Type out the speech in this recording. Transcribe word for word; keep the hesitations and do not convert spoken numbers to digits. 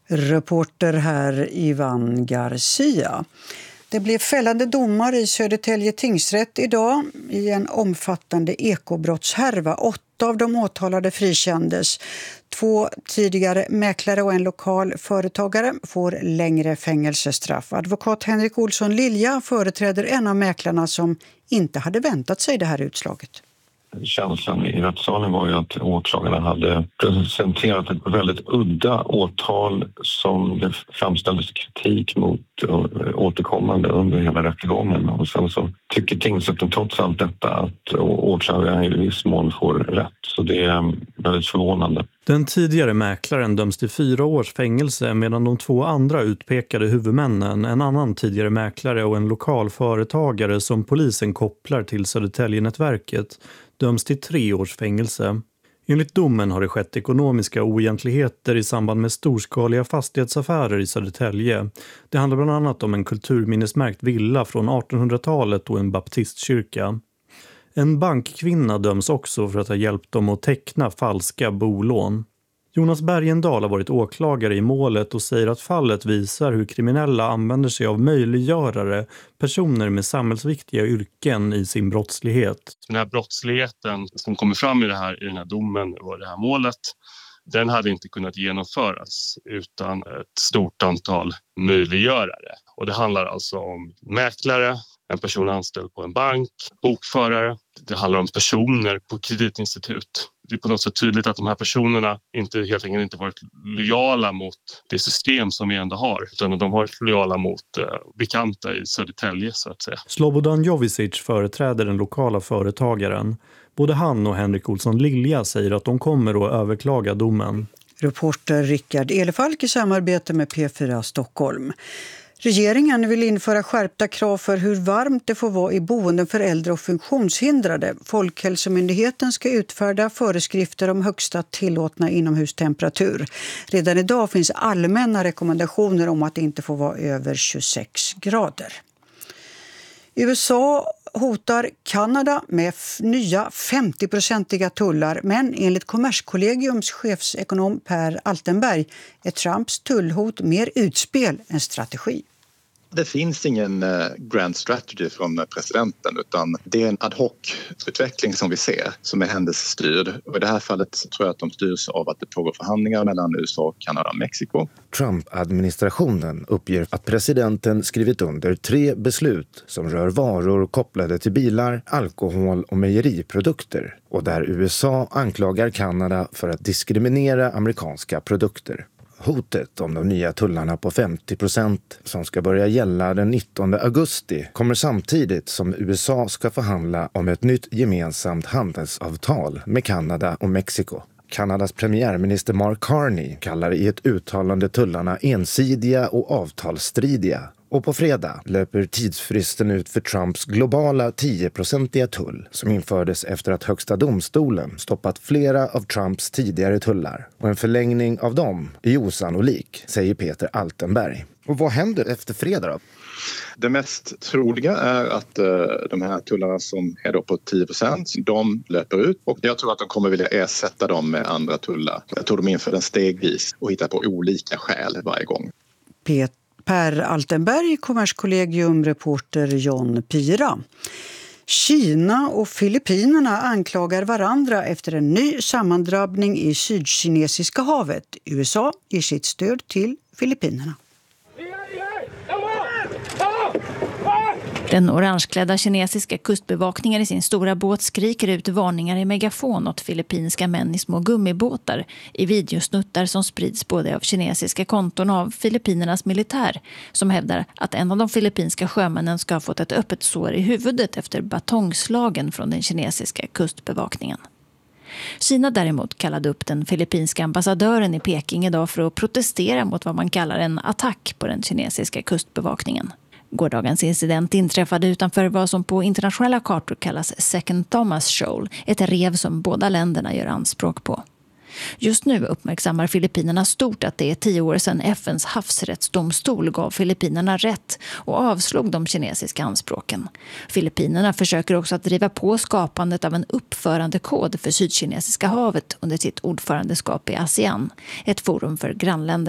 Reporter här Ivan Garcia. Det blev fällande domar i Södertälje tingsrätt idag i en omfattande ekobrottshärva. Åtta av de åtalade frikändes. Två tidigare mäklare och en lokal företagare får längre fängelsestraff. Advokat Henrik Olsson Lilja företräder en av mäklarna som inte hade väntat sig det här utslaget. Känslan i rättssalen var ju att åklagarna hade presenterat ett väldigt udda åtal som det framställdes kritik mot återkommande under hela rättegången. Och sen så tycker tingsrätten trots allt detta att åklagaren i viss mån får rätt. Så det är väldigt förvånande. Den tidigare mäklaren döms till fyra års fängelse medan de två andra utpekade huvudmännen, en annan tidigare mäklare och en lokal företagare som polisen kopplar till Södertälje-nätverket, döms till tre års fängelse. Enligt domen har det skett ekonomiska oegentligheter i samband med storskaliga fastighetsaffärer i Södertälje. Det handlar bland annat om en kulturminnesmärkt villa från artonhundratalet och en baptistkyrka. En bankkvinna döms också för att ha hjälpt dem att teckna falska bolån. Jonas Bergendahl har varit åklagare i målet och säger att fallet visar hur kriminella använder sig av möjliggörare, personer med samhällsviktiga yrken i sin brottslighet. Den här brottsligheten som kommer fram i, det här, i den här domen och det här målet, den hade inte kunnat genomföras utan ett stort antal möjliggörare. Och det handlar alltså om mäklare, en person anställd på en bank, bokförare. Det handlar om personer på kreditinstitut. Det är på något sätt tydligt att de här personerna inte, helt enkelt inte varit lojala mot det system som vi ändå har. Utan de har varit lojala mot eh, bekanta i Södertälje så att säga. Slobodan Jovicic företräder den lokala företagaren. Både han och Henrik Olsson Lilja säger att de kommer att överklaga domen. Reporter Rickard Elefalk i samarbete med P fyra Stockholm. Regeringen vill införa skärpta krav för hur varmt det får vara i boenden för äldre och funktionshindrade. Folkhälsomyndigheten ska utfärda föreskrifter om högsta tillåtna inomhustemperatur. Redan idag finns allmänna rekommendationer om att det inte får vara över tjugosex grader. U S A hotar Kanada med nya femtio-procentiga tullar, men enligt Kommerskollegiums chefsekonom Per Altenberg är Trumps tullhot mer utspel än strategi. Det finns ingen grand strategy från presidenten utan det är en ad hoc-utveckling som vi ser som är händelsestyrd. Och i det här fallet tror jag att de styrs av att det pågår förhandlingar mellan U S A, Kanada och Mexiko. Trump-administrationen uppger att presidenten skrivit under tre beslut som rör varor kopplade till bilar, alkohol och mejeriprodukter och där U S A anklagar Kanada för att diskriminera amerikanska produkter. Hotet om de nya tullarna på femtio procent som ska börja gälla den nittonde augusti kommer samtidigt som U S A ska förhandla om ett nytt gemensamt handelsavtal med Kanada och Mexiko. Kanadas premiärminister Mark Carney kallar i ett uttalande tullarna ensidiga och avtalsstridiga. Och på fredag löper tidsfristen ut för Trumps globala tio-procentiga tull som infördes efter att högsta domstolen stoppat flera av Trumps tidigare tullar. Och en förlängning av dem är osannolik, säger Peter Altenberg. Och vad händer efter fredag då? Det mest troliga är att uh, de här tullarna som är då på tio procent, de löper ut. Och jag tror att de kommer vilja ersätta dem med andra tullar. Jag tror de inför den stegvis och hittar på olika skäl varje gång. Peter Per Altenberg, Kommerskollegium, reporter John Pira. Kina och Filippinerna anklagar varandra efter en ny sammandrabbning i Sydkinesiska havet. U S A ger sitt stöd till Filippinerna. Den orangeklädda kinesiska kustbevakningen i sin stora båt skriker ut varningar i megafon åt filippinska män i små gummibåtar i videosnuttar som sprids både av kinesiska konton och av Filippinernas militär som hävdar att en av de filippinska sjömännen ska ha fått ett öppet sår i huvudet efter batongslagen från den kinesiska kustbevakningen. Kina däremot kallade upp den filippinska ambassadören i Peking idag för att protestera mot vad man kallar en attack på den kinesiska kustbevakningen. Gårdagens incident inträffade utanför vad som på internationella kartor kallas Second Thomas Shoal, ett rev som båda länderna gör anspråk på. Just nu uppmärksammar Filippinerna stort att det är tio år sedan F N:s havsrättsdomstol gav Filippinerna rätt och avslog de kinesiska anspråken. Filippinerna försöker också att driva på skapandet av en uppförandekod för Sydkinesiska havet under sitt ordförandeskap i ASEAN, ett forum för grannländer